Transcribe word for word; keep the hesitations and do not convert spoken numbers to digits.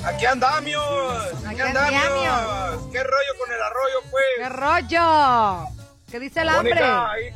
Aquí andamios. Aquí, Aquí andamios. andamios. ¿Qué rollo con el arroyo, pues? ¿Qué rollo? ¿Qué dice el hambre? Mónica, ahí